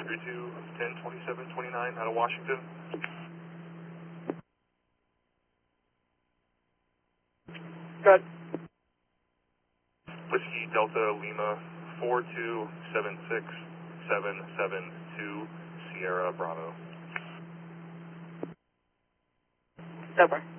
32, 10, 27, 29 out of Washington. Good. Whiskey Delta Lima 4276772 Sierra Bravo. Over.